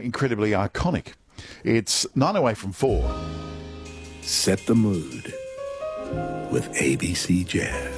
incredibly iconic. It's 9 away from 4. Set the mood with ABC Jazz.